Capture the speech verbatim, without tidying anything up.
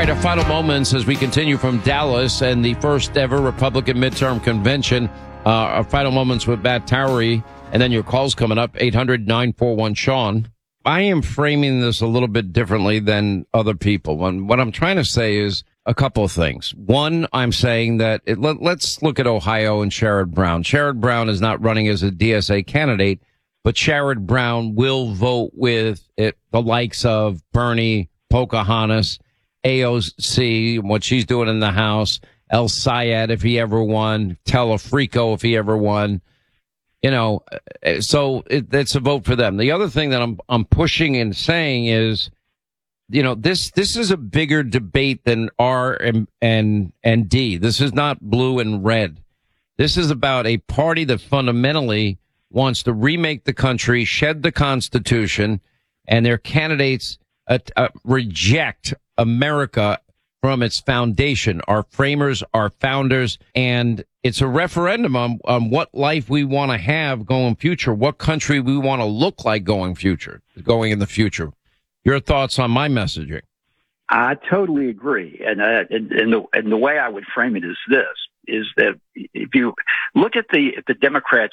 right, our final moments as we continue from Dallas and the first ever Republican midterm convention. Uh, our final moments with Matt Towery, and then your calls coming up, eight hundred, nine four one, Sean. I am framing this a little bit differently than other people. When, what I'm trying to say is a couple of things. One, I'm saying that it, let, let's look at Ohio and Sherrod Brown. Sherrod Brown is not running as a D S A candidate, but Sherrod Brown will vote with it, the likes of Bernie, Pocahontas, A O C, what she's doing in the House, El Sayed if he ever won, Telefrico if he ever won. You know, so it, it's a vote for them. The other thing that I'm I'm pushing and saying is, you know, this this is a bigger debate than R and and, and D. This is not blue and red. This is about a party that fundamentally wants to remake the country, shed the Constitution, and their candidates uh, uh, reject America from its foundation, our framers, our founders, and it's a referendum on, on what life we want to have going future, what country we want to look like going future, going in the future. Your thoughts on my messaging? I totally agree, and uh, and, and the and the way I would frame it is this: is that if you look at the at the Democrats'